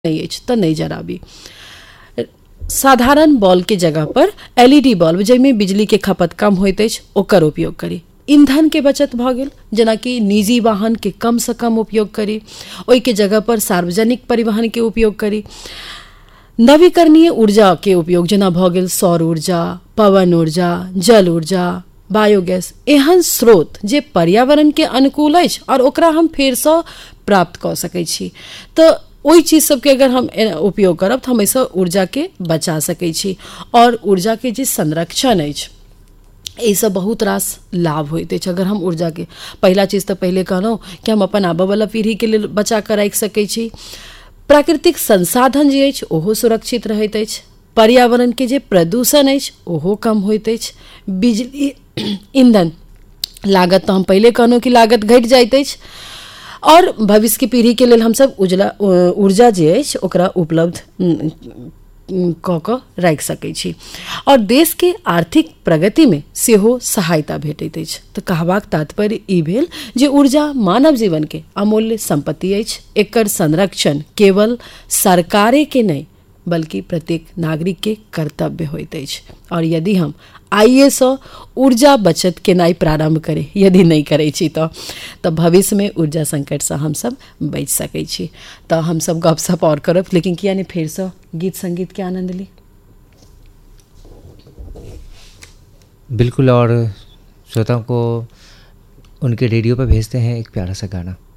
नहीं अछि तऽ नहीं जराबी। साधारण बॉल के जगह पर एलईडी बल्ब जाहिमे बिजली के खपत कम होइत अछि ओकर उपयोग करी। ईंधन के बचत भऽ गेल, जेना कि निजी वाहन के कम से कम उपयोग करी, ओहि के जगह पर सार्वजनिक परिवहन के उपयोग करी। नवीकरणीय ऊर्जा के उपयोग जेना भऽ गेल सौर ऊर्जा, पवन ऊर्जा, जल ऊर्जा, बायोगैस, एहन स्रोत जे पर्यावरण के अनुकूल अछि और ओकरा हम फेर सँ प्राप्त कऽ सकै छी। तऽ ओहि चीज सबके अगर हम उपयोग करब तऽ हम एहिसँ ऊर्जा के बचा सकै छी। और ऊर्जा के जे संरक्षण अछि एहिसँ बहुत रास लाभ होइत अछि। अगर हम ऊर्जा के पहिला चीज तऽ पहिले कहलहुँ कि हम अपन आबऽ वाला पीढ़ी के लेल बचा कऽ राखि सकै छी। प्राकृतिक संसाधन जे अछि ओहो सुरक्षित रहैत अछि। पर्यावरण के जे प्रदूषण अछि ओहो कम होइत अछि। बिजली ईंधन लागत तऽ हम पहिले कहलहुँ कि लागत घटि जाइत अछि और भविष्य की पीढ़ी के लेल हमसब ऊर्जा जे अछि ओकरा उपलब्ध कऽ कऽ राखि सकै छी और देश के आर्थिक प्रगति में सेहो सहायता भेटैत अछि। तऽ कहबाक तात्पर्य ई भेल जे ऊर्जा मानव जीवन के अमूल्य संपत्ति अछि। एकर संरक्षण केवल सरकारे के नहीं बल्कि प्रत्येक नागरिक के कर्तव्य होइत अछि। और यदि हम आइए सँ ऊर्जा बचत केनाइ प्रारंभ करें, यदि नहीं करै छी तऽ भविष्य में ऊर्जा संकट से हम सब बच सकै छी। तऽ हम सब गपशप और करब, लेकिन किया नहीं फेर सँ गीत संगीत के आनंद ली। बिल्कुल, और श्रोताओं को उनके रेडियो पर भेजते हैं एक प्यारा सा गाना।